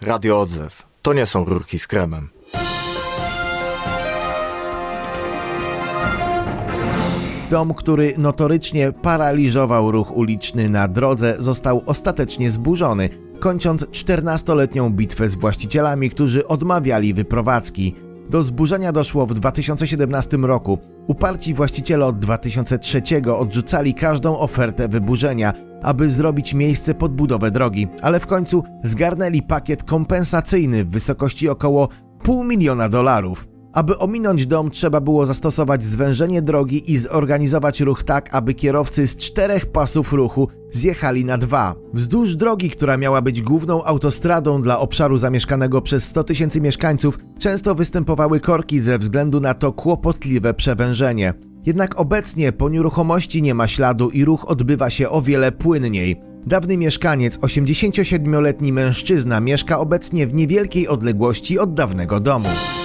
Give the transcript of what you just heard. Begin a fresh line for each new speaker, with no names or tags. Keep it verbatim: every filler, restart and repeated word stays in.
Radio Odzew. To nie są rurki z kremem.
Dom, który notorycznie paraliżował ruch uliczny na drodze, został ostatecznie zburzony, kończąc czternastoletnią bitwę z właścicielami, którzy odmawiali wyprowadzki. Do zburzenia doszło w dwa tysiące siedemnastym roku. Uparci właściciele od dwa tysiące trzeciego odrzucali każdą ofertę wyburzenia, aby zrobić miejsce pod budowę drogi, ale w końcu zgarnęli pakiet kompensacyjny w wysokości około pół miliona dolarów. Aby ominąć dom, trzeba było zastosować zwężenie drogi i zorganizować ruch tak, aby kierowcy z czterech pasów ruchu zjechali na dwa. Wzdłuż drogi, która miała być główną autostradą dla obszaru zamieszkanego przez sto tysięcy mieszkańców, często występowały korki ze względu na to kłopotliwe przewężenie. Jednak obecnie po nieruchomości nie ma śladu i ruch odbywa się o wiele płynniej. Dawny mieszkaniec, osiemdziesięciosiedmioletni mężczyzna, mieszka obecnie w niewielkiej odległości od dawnego domu.